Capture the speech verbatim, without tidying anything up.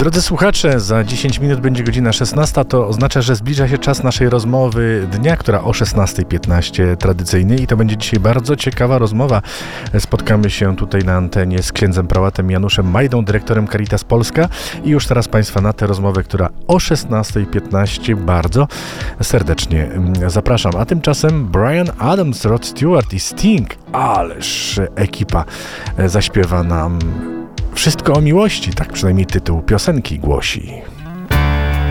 Drodzy słuchacze, za dziesięć minut będzie godzina szesnasta, to oznacza, że zbliża się czas naszej rozmowy dnia, która o szesnasta piętnaście tradycyjnie i to będzie dzisiaj bardzo ciekawa rozmowa. Spotkamy się tutaj na antenie z księdzem prałatem Januszem Majdą, dyrektorem Caritas Polska i już teraz Państwa na tę rozmowę, która o szesnasta piętnaście bardzo serdecznie zapraszam. A tymczasem Bryan Adams, Rod Stewart i Sting, ależ ekipa zaśpiewa nam Wszystko o miłości, tak przynajmniej tytuł piosenki głosi.